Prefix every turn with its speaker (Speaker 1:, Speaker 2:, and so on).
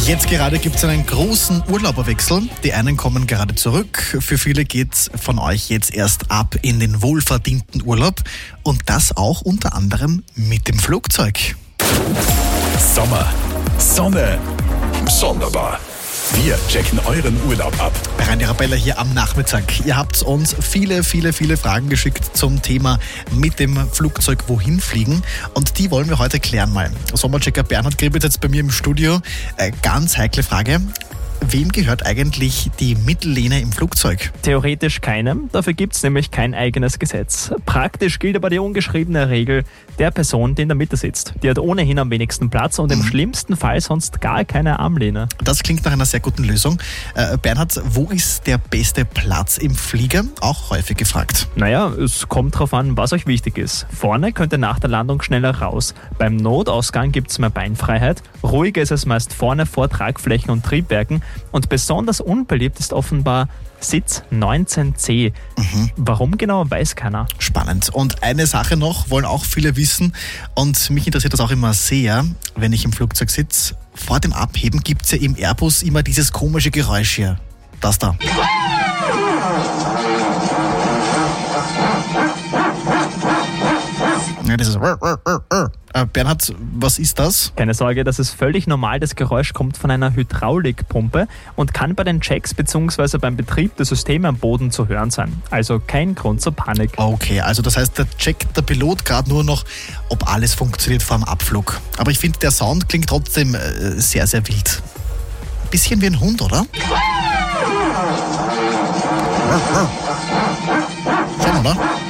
Speaker 1: Jetzt gerade gibt es einen großen Urlauberwechsel. Die einen kommen gerade zurück. Für viele geht's von euch jetzt erst ab in den wohlverdienten Urlaub. Und das auch unter anderem mit dem Flugzeug.
Speaker 2: Sommer, Sonne, sonderbar. Wir checken euren Urlaub ab.
Speaker 1: Bei Radio Arabella hier am Nachmittag. Ihr habt uns viele Fragen geschickt zum Thema mit dem Flugzeug wohin fliegen. Und die wollen wir heute klären mal. Sommerchecker Bernhard Gribitz jetzt bei mir im Studio. Ganz heikle Frage. Wem gehört eigentlich die Mittellehne im Flugzeug?
Speaker 3: Theoretisch keinem, dafür gibt es nämlich kein eigenes Gesetz. Praktisch gilt aber die ungeschriebene Regel der Person, die in der Mitte sitzt. Die hat ohnehin am wenigsten Platz und im schlimmsten Fall sonst gar keine Armlehne.
Speaker 1: Das klingt nach einer sehr guten Lösung. Bernhard, wo ist der beste Platz im Flieger? Auch häufig gefragt.
Speaker 3: Naja, es kommt drauf an, was euch wichtig ist. Vorne könnt ihr nach der Landung schneller raus. Beim Notausgang gibt es mehr Beinfreiheit. Ruhiger ist es meist vorne vor Tragflächen und Triebwerken. Und besonders unbeliebt ist offenbar Sitz 19c. Warum genau, weiß keiner.
Speaker 1: Spannend. Und eine Sache noch, wollen auch viele wissen, und mich interessiert das auch immer sehr, wenn ich im Flugzeug sitze. Vor dem Abheben gibt es ja im Airbus immer dieses komische Geräusch hier. Das da. Ja, das ist Bernhard, was ist das?
Speaker 3: Keine Sorge, das ist völlig normal. Das Geräusch kommt von einer Hydraulikpumpe und kann bei den Checks bzw. beim Betrieb der Systeme am Boden zu hören sein. Also kein Grund zur Panik.
Speaker 1: Okay, also das heißt, da checkt der Pilot gerade nur noch, ob alles funktioniert vor dem Abflug. Aber ich finde, der Sound klingt trotzdem sehr wild. Bisschen wie ein Hund, oder? Schon, oder?